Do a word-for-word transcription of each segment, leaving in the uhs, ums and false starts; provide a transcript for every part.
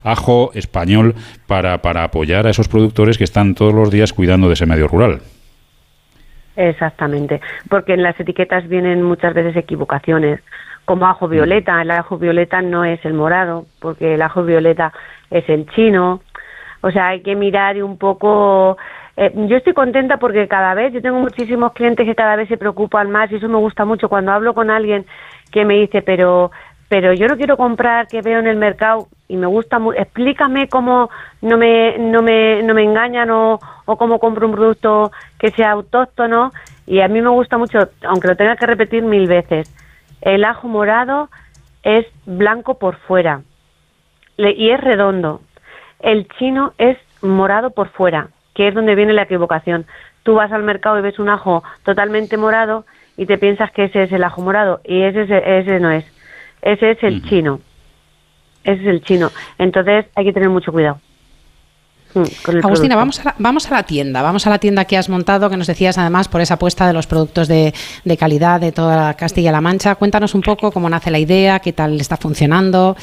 ajo español para, para apoyar a esos productores que están todos los días cuidando de ese medio rural. Exactamente, porque en las etiquetas vienen muchas veces equivocaciones, como ajo violeta. El ajo violeta no es el morado, porque el ajo violeta es el chino. O sea, hay que mirar un poco. Eh, yo estoy contenta porque cada vez, yo tengo muchísimos clientes que cada vez se preocupan más, y eso me gusta mucho cuando hablo con alguien que me dice, pero pero yo no quiero comprar que veo en el mercado, y me gusta mucho, explícame cómo no me no me no me engañan, o, o cómo compro un producto que sea autóctono. Y a mí me gusta mucho, aunque lo tenga que repetir mil veces, el ajo morado es blanco por fuera le, y es redondo. El chino es morado por fuera, que es donde viene la equivocación. Tú vas al mercado y ves un ajo totalmente morado y te piensas que ese es el ajo morado, y ese, ese no es. Ese es el chino. Ese es el chino. Entonces hay que tener mucho cuidado. Con el Agustina, producto. vamos a, la, vamos a la tienda, vamos a la tienda que has montado, que nos decías además por esa apuesta de los productos de, de calidad de toda Castilla-La Mancha. Cuéntanos un poco cómo nace la idea, qué tal está funcionando.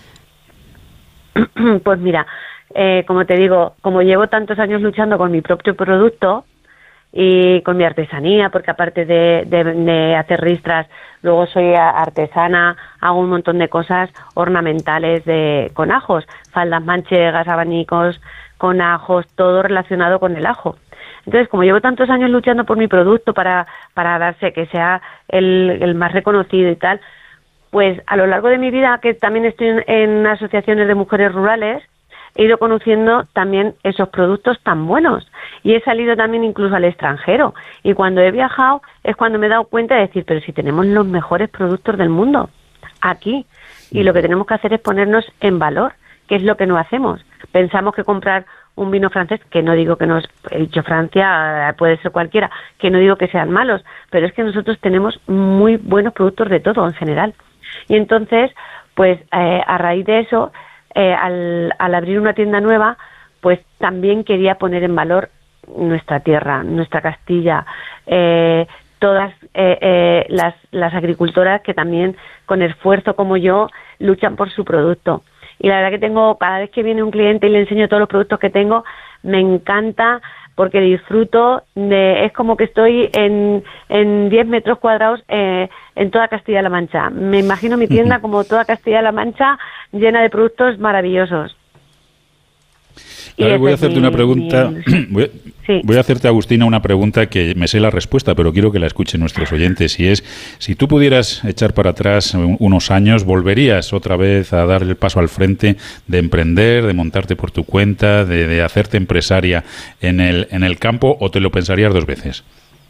Pues mira, eh, como te digo, como llevo tantos años luchando con mi propio producto y con mi artesanía, porque aparte de, de, de hacer ristras, luego soy artesana, hago un montón de cosas ornamentales de con ajos, faldas manchegas, abanicos con ajos, todo relacionado con el ajo. Entonces, como llevo tantos años luchando por mi producto para, para darse que sea el, el más reconocido y tal, pues a lo largo de mi vida, que también estoy en, en asociaciones de mujeres rurales, he ido conociendo también esos productos tan buenos, y he salido también incluso al extranjero, y cuando he viajado es cuando me he dado cuenta de decir, pero si tenemos los mejores productos del mundo aquí, y lo que tenemos que hacer es ponernos en valor, que es lo que no hacemos. Pensamos que comprar un vino francés, que no digo que no, he dicho Francia, puede ser cualquiera, que no digo que sean malos, pero es que nosotros tenemos muy buenos productos de todo en general. Y entonces, pues eh, a raíz de eso, eh, al, al abrir una tienda nueva, pues también quería poner en valor nuestra tierra, nuestra Castilla, eh, todas eh, eh, las, las agricultoras que también con esfuerzo como yo luchan por su producto. Y la verdad que tengo, cada vez que viene un cliente y le enseño todos los productos que tengo, me encanta porque disfruto de, es como que estoy en, en diez metros cuadrados eh, en toda Castilla-La Mancha. Me imagino mi tienda como toda Castilla-La Mancha llena de productos maravillosos. Ahora voy a hacerte mi, una pregunta. Mi... Voy, a, sí. voy a hacerte, Agustina, una pregunta que me sé la respuesta, pero quiero que la escuchen nuestros oyentes. Y es, si tú pudieras echar para atrás unos años, ¿volverías otra vez a dar el paso al frente de emprender, de montarte por tu cuenta, de, de hacerte empresaria en el, en el campo, o te lo pensarías dos veces?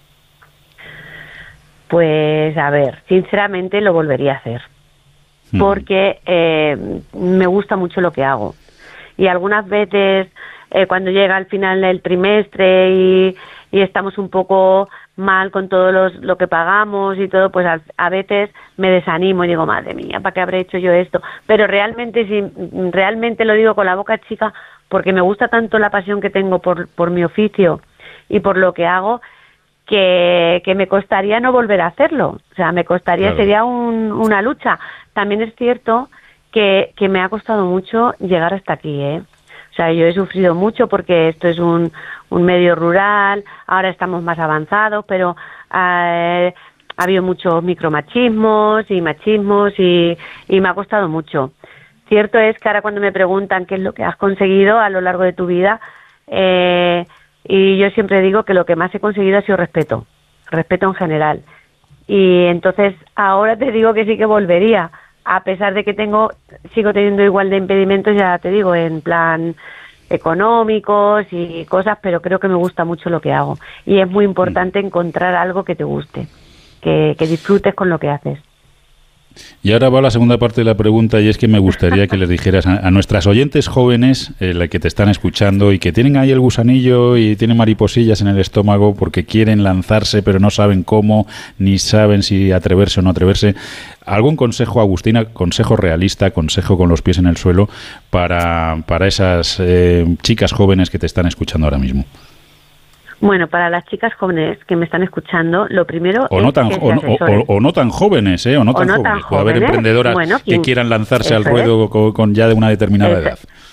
Pues, a ver, sinceramente lo volvería a hacer. Hmm. Porque eh, me gusta mucho lo que hago. Y algunas veces eh, cuando llega al final del trimestre y, y estamos un poco mal con todo los, lo que pagamos y todo, pues a, a veces me desanimo y digo, madre mía, ¿para qué habré hecho yo esto? Pero realmente, sí, realmente lo digo con la boca chica, porque me gusta tanto la pasión que tengo por, por mi oficio y por lo que hago, que, que me costaría no volver a hacerlo. O sea, me costaría, claro. Sería un, una lucha. También es cierto Que, que me ha costado mucho llegar hasta aquí, ¿eh? O sea, yo he sufrido mucho porque esto es un, un medio rural, ahora estamos más avanzados, pero eh, ha habido muchos micromachismos y machismos y, y me ha costado mucho. Cierto es que ahora cuando me preguntan qué es lo que has conseguido a lo largo de tu vida, eh, y yo siempre digo que lo que más he conseguido ha sido respeto, respeto en general. Y entonces ahora te digo que sí que volvería, a pesar de que tengo, sigo teniendo igual de impedimentos, ya te digo, en plan económicos y cosas, pero creo que me gusta mucho lo que hago. Y es muy importante encontrar algo que te guste, que, que disfrutes con lo que haces. Y ahora va la segunda parte de la pregunta, y es que me gustaría que les dijeras a, a nuestras oyentes jóvenes, eh, la que te están escuchando y que tienen ahí el gusanillo y tienen mariposillas en el estómago porque quieren lanzarse pero no saben cómo, ni saben si atreverse o no atreverse. ¿Algún consejo, Agustina, consejo realista, consejo con los pies en el suelo para, para esas eh, chicas jóvenes que te están escuchando ahora mismo? Bueno, para las chicas jóvenes que me están escuchando, lo primero o es no tan, que o, o, o, o no tan jóvenes, ¿eh? O no tan, o no jóvenes. Tan jóvenes. Puede haber emprendedoras bueno, que quieran lanzarse al ruedo con, con ya de una determinada Eso, edad.